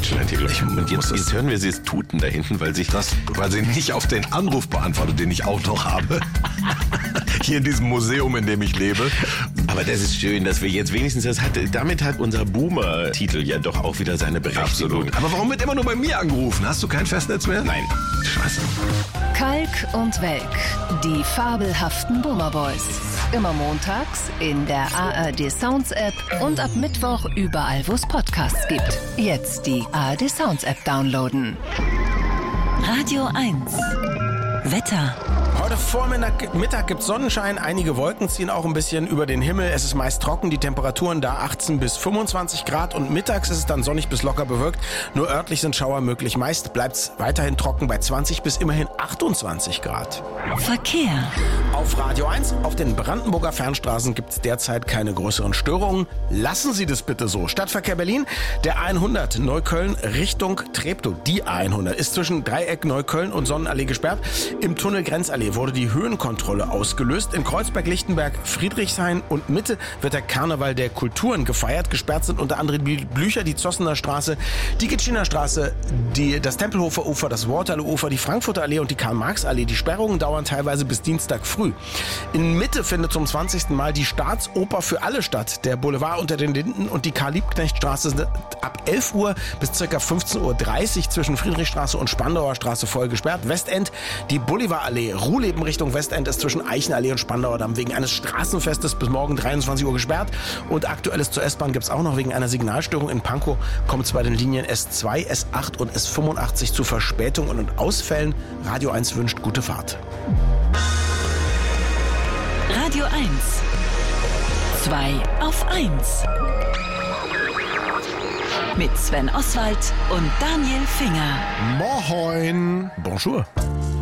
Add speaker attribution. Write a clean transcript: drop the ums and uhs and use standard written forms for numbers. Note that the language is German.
Speaker 1: Deutschland-Titel. Und jetzt hören wir sie es tuten da hinten, weil sie nicht auf den Anruf beantwortet, den ich auch noch habe. Hier in diesem Museum, in dem ich lebe. Aber das ist schön, dass wir jetzt wenigstens damit hat unser Boomer-Titel ja doch auch wieder seine Berechtigung.
Speaker 2: Absolut. Aber warum wird immer nur bei mir angerufen? Hast du kein Festnetz mehr?
Speaker 1: Nein.
Speaker 2: Scheiße.
Speaker 3: Kalk und Welk, die fabelhaften Boomer Boys. Immer montags in der ARD Sounds App und ab Mittwoch überall, wo es Podcasts gibt. Jetzt die ARD Sounds App downloaden.
Speaker 4: Radio 1. Wetter.
Speaker 5: Heute Vormittag gibt es Sonnenschein, einige Wolken ziehen auch ein bisschen über den Himmel. Es ist meist trocken, die Temperaturen da 18 bis 25 Grad und mittags ist es dann sonnig bis locker bewölkt. Nur örtlich sind Schauer möglich. Meist bleibt es weiterhin trocken bei 20 bis immerhin 28 Grad.
Speaker 4: Verkehr.
Speaker 5: Auf Radio 1, auf den Brandenburger Fernstraßen gibt es derzeit keine größeren Störungen. Lassen Sie das bitte so. Stadtverkehr Berlin, der A100 Neukölln Richtung Treptow. Die A100 ist zwischen Dreieck Neukölln und Sonnenallee gesperrt. Im Tunnel Grenzallee wurde die Höhenkontrolle ausgelöst. In Kreuzberg, Lichtenberg, Friedrichshain und Mitte wird der Karneval der Kulturen gefeiert. Gesperrt sind unter anderem die Blücher, die Zossener Straße, die Gitschiner Straße, das Tempelhofer Ufer, das Waterloo-Ufer, die Frankfurter Allee und die Karl-Marx-Allee. Die Sperrungen dauern teilweise bis Dienstag früh. In Mitte findet zum 20. Mal die Staatsoper für alle statt. Der Boulevard unter den Linden und die Karl-Liebknecht-Straße sind ab 11 Uhr bis ca. 15.30 Uhr zwischen Friedrichstraße und Spandauer Straße voll gesperrt. Westend, die Bolivarallee, Ruhleben Richtung Westend ist zwischen Eichenallee und Spandauer Damm wegen eines Straßenfestes bis morgen 23 Uhr gesperrt. Und Aktuelles zur S-Bahn gibt es auch noch wegen einer Signalstörung in Pankow. Kommt es bei den Linien S2, S8 und S85 zu Verspätungen und Ausfällen. Radio 1 wünscht gute Fahrt.
Speaker 4: Radio 1. 2 auf 1. Mit Sven Oswald und Daniel Finger.
Speaker 2: Moin. Bonjour.